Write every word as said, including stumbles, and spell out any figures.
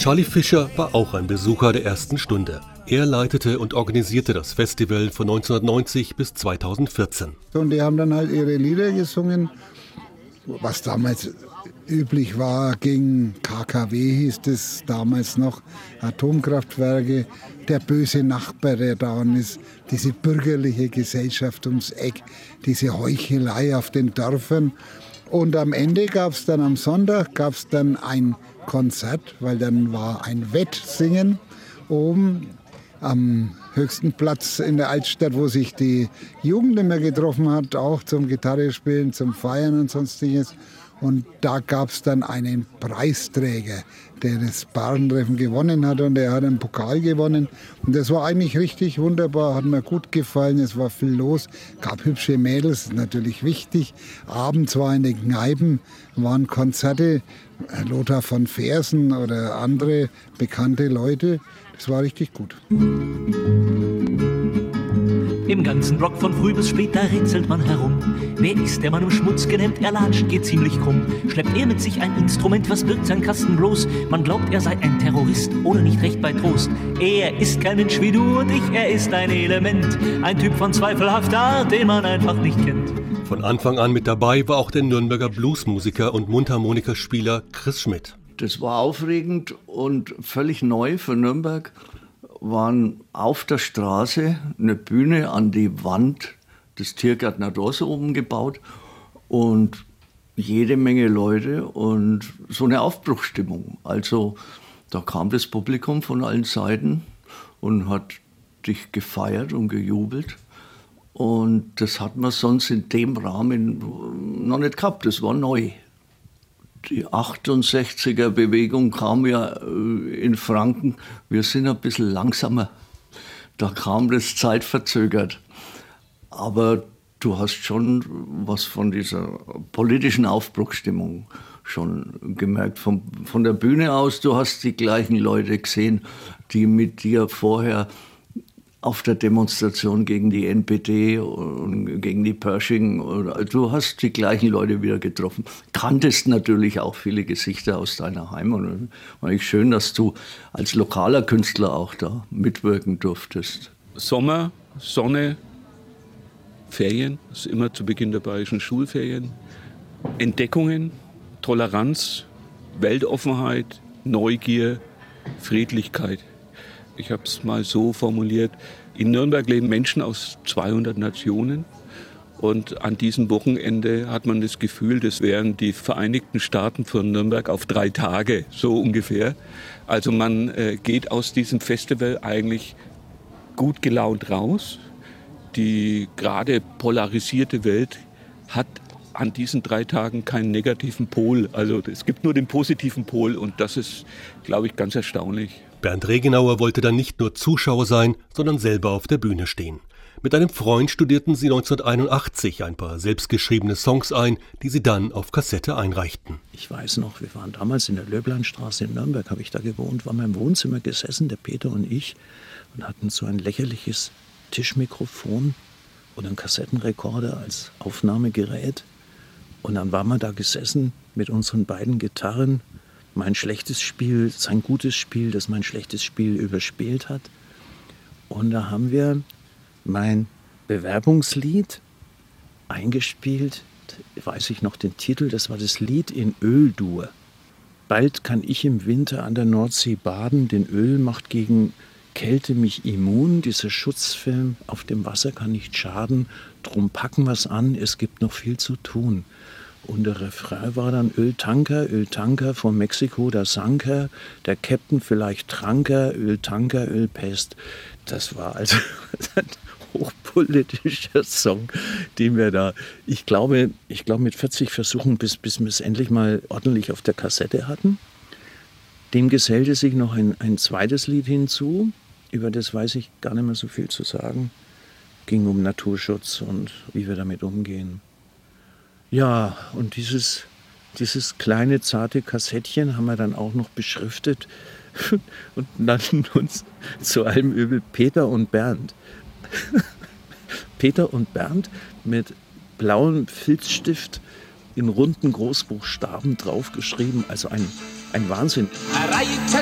Charlie Fischer war auch ein Besucher der ersten Stunde. Er leitete und organisierte das Festival von neunzehnhundertneunzig bis zweitausendvierzehn. Und die haben dann halt ihre Lieder gesungen, was damals üblich war, gegen K K W hieß es damals noch, Atomkraftwerke, der böse Nachbar, der da ist, diese bürgerliche Gesellschaft ums Eck, diese Heuchelei auf den Dörfern. Und am Ende gab es dann am Sonntag gab's dann ein Konzert, weil dann war ein Wettsingen oben am höchsten Platz in der Altstadt, wo sich die Jugend immer getroffen hat, auch zum Gitarrespielen, zum Feiern und sonstiges. Und da gab es dann einen Preisträger, der das Barentreffen gewonnen hat, und der hat einen Pokal gewonnen. Und das war eigentlich richtig wunderbar, hat mir gut gefallen, es war viel los, gab hübsche Mädels, ist natürlich wichtig. Abends war in den Kneipen, waren Konzerte, Lothar von Fersen oder andere bekannte Leute. Das war richtig gut. Im ganzen Rock von früh bis spät, da rätselt man herum. Wer ist der Mann im Schmutz genannt? Er latscht, geht ziemlich krumm. Schleppt er mit sich ein Instrument, was birgt sein Kasten bloß? Man glaubt, er sei ein Terrorist, ohne nicht recht bei Trost. Er ist kein Mensch wie du und ich, er ist ein Element. Ein Typ von zweifelhafter Art, den man einfach nicht kennt. Von Anfang an mit dabei war auch der Nürnberger Bluesmusiker und Mundharmonikaspieler Chris Schmidt. Das war aufregend und völlig neu für Nürnberg. Waren auf der Straße eine Bühne an die Wand des Tiergärtner Dors oben gebaut und jede Menge Leute und so eine Aufbruchsstimmung. Also da kam das Publikum von allen Seiten und hat dich gefeiert und gejubelt. Und das hat man sonst in dem Rahmen noch nicht gehabt, das war neu. Die achtundsechziger-Bewegung kam ja in Franken. Wir sind ein bisschen langsamer. Da kam das zeitverzögert. Aber du hast schon was von dieser politischen Aufbruchsstimmung schon gemerkt. Von, von der Bühne aus, du hast die gleichen Leute gesehen, die mit dir vorher auf der Demonstration gegen die N P D und gegen die Pershing. Du hast die gleichen Leute wieder getroffen. Kanntest natürlich auch viele Gesichter aus deiner Heimat. Und war eigentlich schön, dass du als lokaler Künstler auch da mitwirken durftest. Sommer, Sonne, Ferien, das ist immer zu Beginn der bayerischen Schulferien. Entdeckungen, Toleranz, Weltoffenheit, Neugier, Friedlichkeit. Ich habe es mal so formuliert, in Nürnberg leben Menschen aus zweihundert Nationen und an diesem Wochenende hat man das Gefühl, das wären die Vereinigten Staaten von Nürnberg auf drei Tage, so ungefähr. Also man äh, geht aus diesem Festival eigentlich gut gelaunt raus. Die gerade polarisierte Welt hat an diesen drei Tagen keinen negativen Pol. Also es gibt nur den positiven Pol und das ist, glaube ich, ganz erstaunlich. Bernd Regenauer wollte dann nicht nur Zuschauer sein, sondern selber auf der Bühne stehen. Mit einem Freund studierten sie neunzehnhunderteinundachtzig ein paar selbstgeschriebene Songs ein, die sie dann auf Kassette einreichten. Ich weiß noch, wir waren damals in der Löblandstraße in Nürnberg, habe ich da gewohnt, waren wir im Wohnzimmer gesessen, der Peter und ich, und hatten so ein lächerliches Tischmikrofon und einen Kassettenrekorder als Aufnahmegerät. Und dann waren wir da gesessen mit unseren beiden Gitarren, mein schlechtes Spiel, sein gutes Spiel, das mein schlechtes Spiel überspielt hat. Und da haben wir mein Bewerbungslied eingespielt, weiß ich noch den Titel, das war das Lied in Öl-Dur. Bald kann ich im Winter an der Nordsee baden, denn Öl macht gegen Kälte mich immun, dieser Schutzfilm auf dem Wasser kann nicht schaden, drum packen wir's an, es gibt noch viel zu tun. Und der Refrain war dann Öltanker, Öltanker von Mexiko, da sank er, der Captain vielleicht trank er, Öltanker, Ölpest. Das war also ein hochpolitischer Song, den wir da, ich glaube, ich glaube mit vierzig Versuchen, bis, bis wir es endlich mal ordentlich auf der Kassette hatten. Dem gesellte sich noch ein, ein zweites Lied hinzu, über das weiß ich gar nicht mehr so viel zu sagen. Ging um Naturschutz und wie wir damit umgehen. Ja, und dieses, dieses kleine, zarte Kassettchen haben wir dann auch noch beschriftet und nannten uns zu allem Übel Peter und Bernd. Peter und Bernd mit blauem Filzstift in runden Großbuchstaben draufgeschrieben, also ein, ein Wahnsinn. Reiten